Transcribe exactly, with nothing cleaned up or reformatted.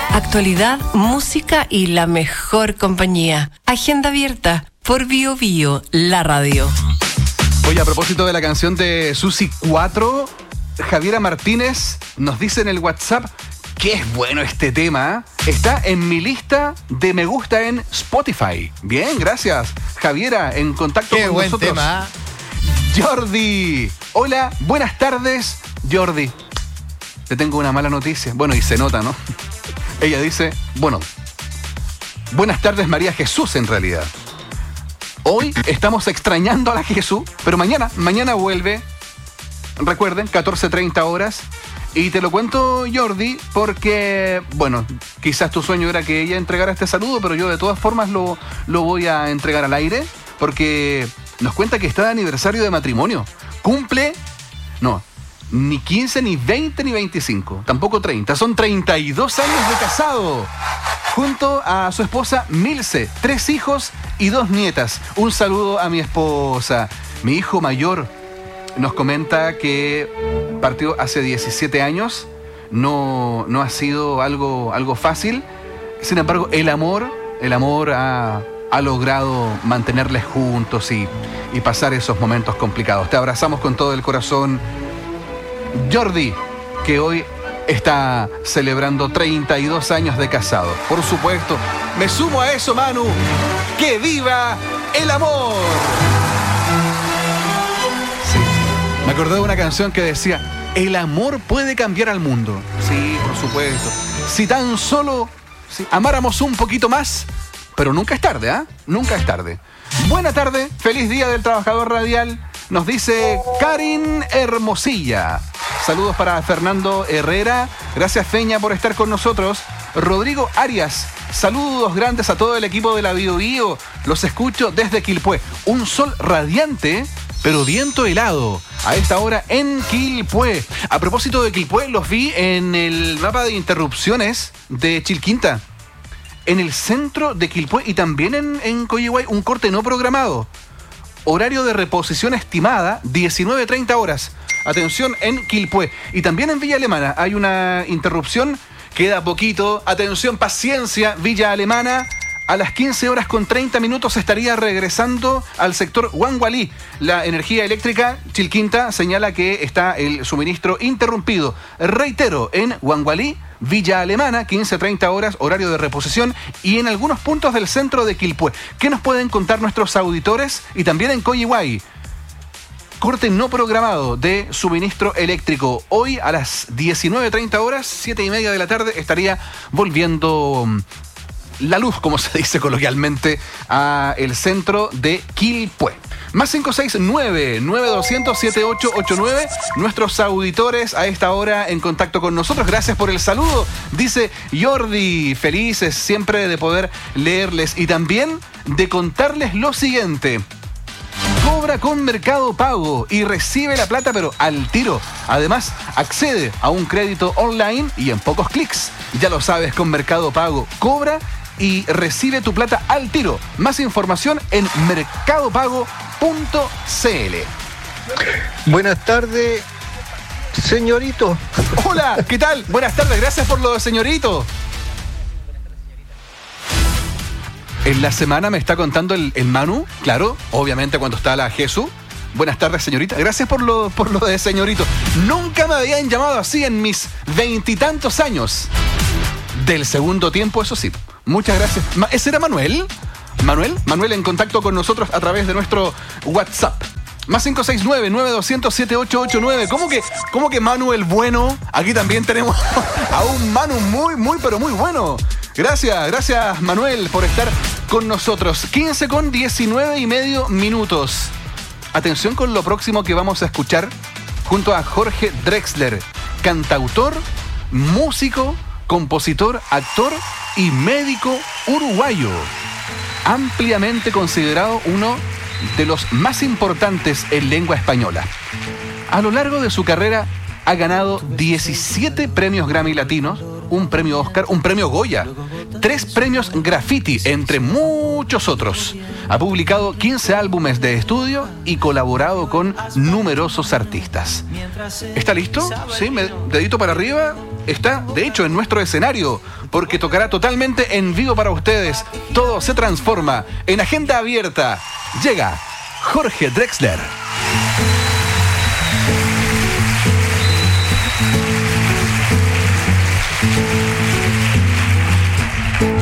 Actualidad, música y la mejor compañía. Agenda abierta por Bio Bio, la radio. Oye, a propósito de la canción de Susi cuatro, Javiera Martínez nos dice en el WhatsApp que es bueno este tema. Está en mi lista de me gusta en Spotify. Bien, gracias, Javiera, en contacto Qué con buen nosotros. tema. Jordi. Hola, buenas tardes, Jordi. Te tengo una mala noticia. Bueno, y se nota, ¿no? Ella dice, bueno, buenas tardes, María Jesús, en realidad. Hoy estamos extrañando a la Jesús, pero mañana, mañana vuelve. Recuerden, catorce treinta horas. Y te lo cuento, Jordi, porque, bueno, quizás tu sueño era que ella entregara este saludo, pero yo de todas formas lo, lo voy a entregar al aire, porque nos cuenta que está de aniversario de matrimonio. Cumple, no, ni quince, ni veinte, ni veinticinco, tampoco treinta, son treinta y dos años de casado, junto a su esposa Milce, tres hijos y dos nietas. Un saludo a mi esposa. Mi hijo mayor nos comenta que partió hace diecisiete años, no, no ha sido algo, algo fácil. Sin embargo, el amor, el amor ha, ha logrado mantenerles juntos y, y pasar esos momentos complicados. Te abrazamos con todo el corazón, Jordi, que hoy está celebrando treinta y dos años de casado. Por supuesto, me sumo a eso, Manu. ¡Que viva el amor! Sí, me acordé de una canción que decía: el amor puede cambiar al mundo. Sí, por supuesto. Si tan solo si amáramos un poquito más, pero nunca es tarde, ¿ah? ¿eh? Nunca es tarde. Buena tarde, feliz día del trabajador radial. Nos dice Karin Hermosilla. Saludos para Fernando Herrera. Gracias, Feña, por estar con nosotros. Rodrigo Arias. Saludos grandes a todo el equipo de la Bio Bio. Los escucho desde Quilpué. Un sol radiante, pero viento helado a esta hora en Quilpué. A propósito de Quilpué, los vi en el mapa de interrupciones de Chilquinta. En el centro de Quilpué y también en, en Coyihuay, un corte no programado. Horario de reposición estimada, diecinueve treinta horas. Atención en Quilpué. Y también en Villa Alemana hay una interrupción. Queda poquito. Atención, paciencia, Villa Alemana. A las quince horas con treinta minutos estaría regresando al sector Huangualí. La energía eléctrica, Chilquinta, señala que está el suministro interrumpido. Reitero, en Huangualí, Villa Alemana, quince treinta horas, horario de reposición, y en algunos puntos del centro de Quilpué. ¿Qué nos pueden contar nuestros auditores? Y también en Coyihuay. Corte no programado de suministro eléctrico. Hoy a las diecinueve treinta horas, siete y media de la tarde, estaría volviendo la luz, como se dice coloquialmente, a el centro de Quilpué. Más cinco seis nueve, nueve dos cero cero, siete ocho ocho nueve. Nuestros auditores a esta hora en contacto con nosotros. Gracias por el saludo. Dice Jordi, felices siempre de poder leerles y también de contarles lo siguiente. Cobra con Mercado Pago y recibe la plata, pero al tiro. Además, accede a un crédito online y en pocos clics. Ya lo sabes, con Mercado Pago cobra y recibe tu plata al tiro. Más información en mercado pago punto c l. Buenas tardes, señorito. Hola, ¿qué tal? Buenas tardes, gracias por lo de señorito. En la semana me está contando el, el Manu, claro, obviamente cuando está la Jesús. Buenas tardes, señorita. Gracias por lo, por lo de señorito. Nunca me habían llamado así en mis veintitantos años. Del segundo tiempo, eso sí. Muchas gracias. ¿Ese era Manuel? ¿Manuel? Manuel en contacto con nosotros a través de nuestro WhatsApp. Más cinco seis nueve, nueve dos cero cero, siete ocho ocho nueve. ¿Cómo que, cómo que Manuel bueno? Aquí también tenemos a un Manu muy, muy, pero muy bueno. Gracias, gracias Manuel por estar con nosotros. quince con diecinueve y medio minutos. Atención con lo próximo que vamos a escuchar junto a Jorge Drexler, cantautor, músico, compositor, actor y médico uruguayo. Ampliamente considerado uno de los más importantes en lengua española. A lo largo de su carrera ha ganado diecisiete premios Grammy Latinos, un premio Oscar, un premio Goya, tres premios Graffiti, entre muchos otros. Ha publicado quince álbumes de estudio y colaborado con numerosos artistas. ¿Está listo? ¿Sí? ¿Me, dedito para arriba? está, de hecho, en nuestro escenario, porque tocará totalmente en vivo para ustedes. Todo se transforma en Agenda Abierta. Llega Jorge Drexler.